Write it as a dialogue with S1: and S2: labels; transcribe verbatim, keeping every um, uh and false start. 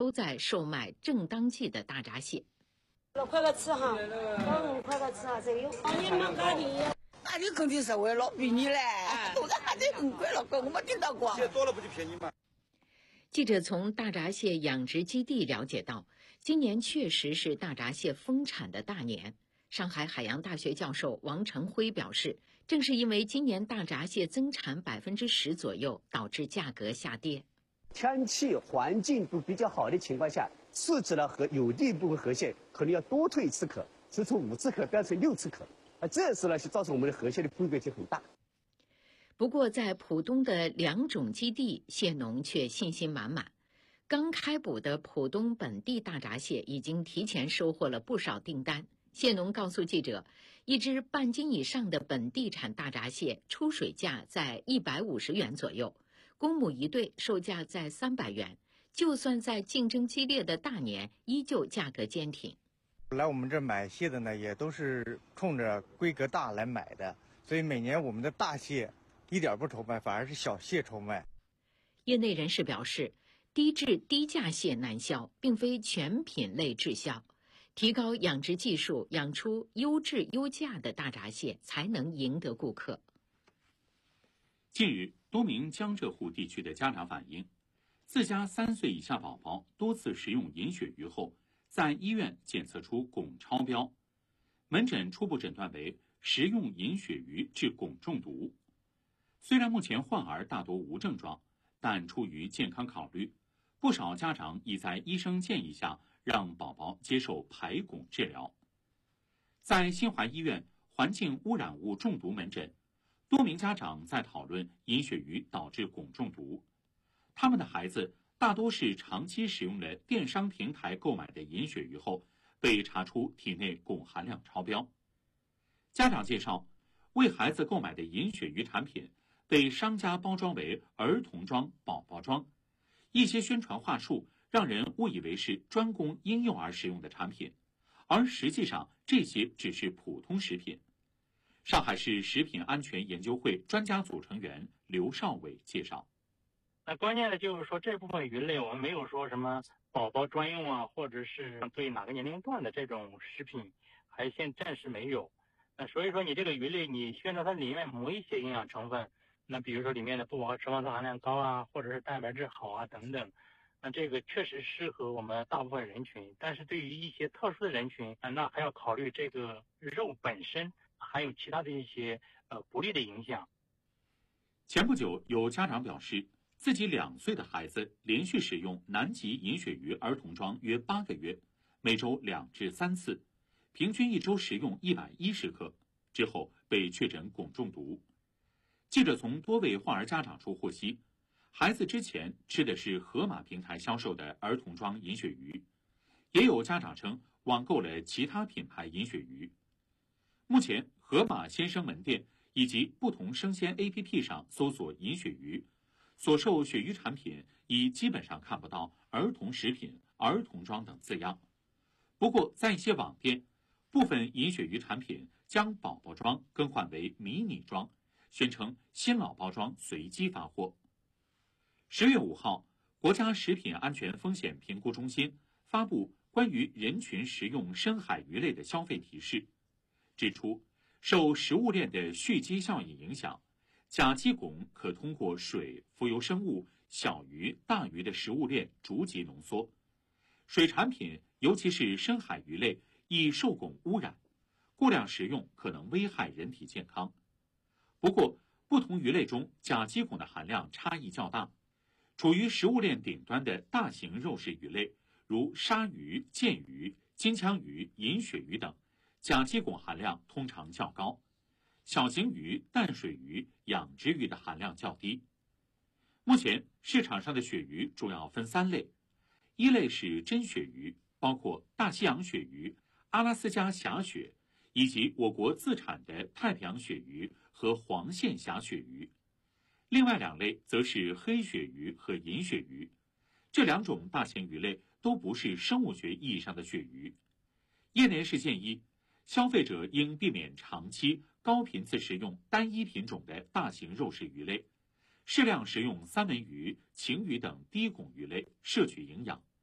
S1: 都在售卖正当季的大闸蟹。
S2: 六块个吃哈，到五块个吃哈，这有。你们家的，
S3: 那你肯定是为了便宜嘞，都在还得五块了，我没听到过。
S4: 蟹多了不就便宜吗？
S1: 记者从大闸蟹养殖基地了解到，今年确实是大闸蟹丰产的大年。上海海洋大学教授王成辉表示，正是因为今年大闸蟹增产百分之十左右，导致价格下跌。
S5: 天气环境都比较好的情况下，刺激了和有利部分河蟹可能要多退一次壳，是从五次壳变成六次壳，啊，这时呢是造成我们的河蟹的风险就很大。
S1: 不过，在浦东的两种基地，蟹农却信心满满。刚开捕的浦东本地大闸蟹已经提前收获了不少订单。蟹农告诉记者，一只半斤以上的本地产大闸蟹出水价在一百五十元左右，公母一对售价在三百元。就算在竞争激烈的大年，依旧价格坚挺。
S6: 来我们这买蟹的呢，也都是冲着规格大来买的，所以每年我们的大蟹一点不愁卖，反而是小蟹愁卖。
S1: 业内人士表示，低质低价蟹难销，并非全品类滞销。提高养殖技术，养出优质优价的大闸蟹，才能赢得顾客。
S7: 近日，多名江浙沪地区的家长反映，自家三岁以下宝宝多次食用银鳕鱼后，在医院检测出汞超标，门诊初步诊断为食用银鳕鱼致汞中毒。虽然目前患儿大多无症状，但出于健康考虑，不少家长已在医生建议下让宝宝接受排汞治疗。在新华医院环境污染物中毒门诊，多名家长在讨论银鳕鱼导致汞中毒。他们的孩子大多是长期使用了电商平台购买的银鳕鱼后，被查出体内汞含量超标。家长介绍，为孩子购买的银鳕鱼产品被商家包装为儿童装、宝宝装，一些宣传话术让人误以为是专供婴幼儿使用的产品，而实际上这些只是普通食品。上海市食品安全研究会专家组成员刘少伟介绍，
S8: 那关键的就是说，这部分鱼类我们没有说什么宝宝专用啊，或者是对哪个年龄段的这种食品，还现暂时没有。那所以说，你这个鱼类你宣传它里面某一些营养成分，那比如说里面的不饱和脂肪酸含量高啊，或者是蛋白质好啊等等，那这个确实适合我们大部分人群。但是对于一些特殊的人群，那还要考虑这个肉本身还有其他的一些呃不利的影响。
S7: 前不久，有家长表示，自己两岁的孩子连续使用南极银鳕鱼儿童装约八个月，每周两至三次，平均一周食用一百一十克，之后被确诊汞中毒。记者从多位患儿家长处获悉，孩子之前吃的是盒马平台销售的儿童装银鳕鱼，也有家长称网购了其他品牌银鳕鱼。目前，盒马鲜生门店以及不同生鲜 A P P 上搜索银鳕鱼，所售鳕鱼产品已基本上看不到儿童食品、儿童装等字样。不过，在一些网店，部分银鳕鱼产品将宝宝装更换为迷你装，宣称新老包装随机发货。十月五号，国家食品安全风险评估中心发布关于人群食用深海鱼类的消费提示，指出，受食物链的蓄积效应影响，甲基汞可通过水、浮游生物、小鱼、大鱼的食物链逐级浓缩。水产品，尤其是深海鱼类，易受汞污染，过量食用可能危害人体健康。不过，不同鱼类中甲基汞的含量差异较大。处于食物链顶端的大型肉食鱼类，如鲨鱼、剑鱼、金枪鱼、银鳕鱼等，甲基汞含量通常较高。小型鱼、淡水鱼、养殖鱼的含量较低。目前市场上的鳕鱼主要分三类，一类是真鳕鱼，包括大西洋鳕鱼、阿拉斯加峡鳕，以及我国自产的太平洋鳕鱼和黄线峡鳕鱼。另外两类则是黑鳕鱼和银鳕鱼，这两种大型鱼类都不是生物学意义上的鳕鱼。业内人士建议，消费者应避免长期高频次食用单一品种的大型肉食鱼类，适量食用三文鱼、旗鱼等低汞鱼类，摄取营养。